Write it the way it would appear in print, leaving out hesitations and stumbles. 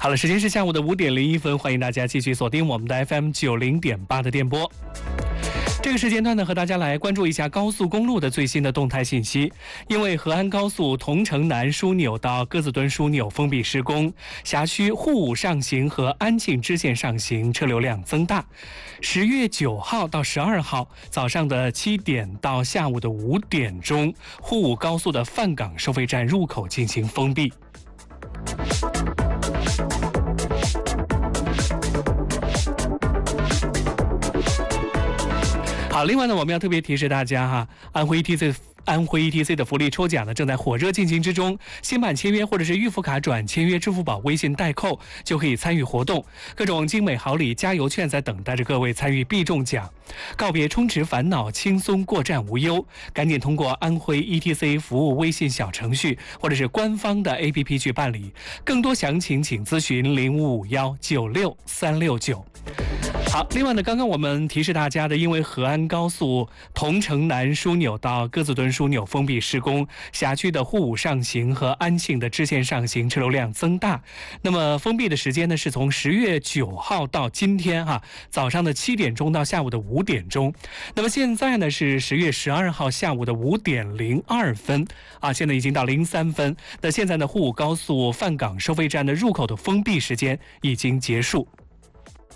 好了，时间是下午的5:01，欢迎大家继续锁定我们的 FM 90.8的电波。这个时间段呢，和大家来关注一下高速公路的最新的动态信息。因为河安高速桐城南枢纽到鸽子墩枢纽封闭施工，辖区沪武上行和安庆支线上行车流量增大。10月9号到12号早上的7点到下午的5点钟，沪武高速的范港收费站入口进行封闭。好，另外呢，我们要特别提示大家哈，安徽 ETC 的福利抽奖呢正在火热进行之中，新版签约或者是预付卡转签约支付宝、微信代扣就可以参与活动，各种精美好礼、加油券在等待着各位参与必中奖。告别充值烦恼，轻松过站无忧，赶紧通过安徽 ETC 服务微信小程序或者是官方的 APP 去办理，更多详情请咨询0551966369。好，另外呢，刚刚我们提示大家的，因为河安高速桐城南枢纽到鸽子墩枢纽封闭施工，辖区的沪武上行和安庆的支线上行车流量增大。那么封闭的时间呢，是从10月9号到今天早上的7点钟到下午的5点钟。那么现在呢是10月12号下午的5点02分现在已经到03分。那现在呢，沪武高速范港收费站的入口的封闭时间已经结束。